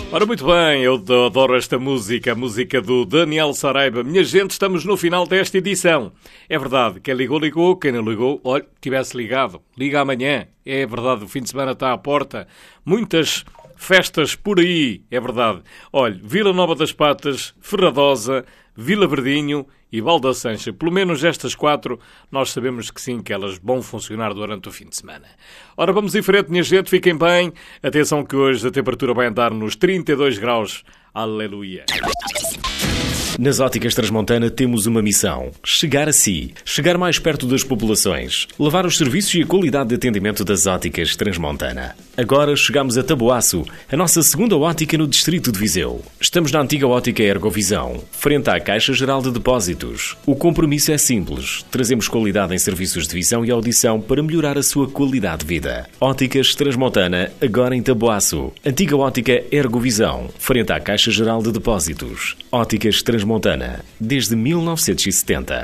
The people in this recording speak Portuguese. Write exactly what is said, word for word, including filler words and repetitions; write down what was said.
Ora, muito bem, eu adoro esta música, a música do Daniel Saraiva. Minha gente, estamos no final desta edição. É verdade, quem ligou, ligou, quem não ligou, olha, tivesse ligado, liga amanhã. É verdade, o fim de semana está à porta. Muitas festas por aí, é verdade. Olha, Vila Nova das Patas, Ferradosa, Vila Verdinho e Valda Sancha. Pelo menos estas quatro, nós sabemos que sim, que elas vão funcionar durante o fim de semana. Ora, vamos em frente, minha gente, fiquem bem. Atenção que hoje a temperatura vai andar nos trinta e dois graus. Aleluia. Nas Óticas Transmontana temos uma missão: chegar a si, chegar mais perto das populações, levar os serviços e a qualidade de atendimento das Óticas Transmontana. Agora chegamos a Taboaço, a nossa segunda ótica no distrito de Viseu. Estamos na antiga ótica Ergovisão, frente à Caixa Geral de Depósitos. O compromisso é simples: trazemos qualidade em serviços de visão e audição para melhorar a sua qualidade de vida. Óticas Transmontana, agora em Taboaço. Antiga ótica Ergovisão, frente à Caixa Geral de Depósitos. Óticas Transmontana, desde mil novecentos e setenta.